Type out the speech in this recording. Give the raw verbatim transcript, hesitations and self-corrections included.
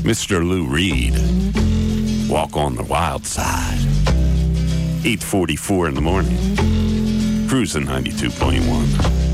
Mister Lou Reed, Walk on the Wild Side. eight forty-four in the morning. Cruising ninety-two point one.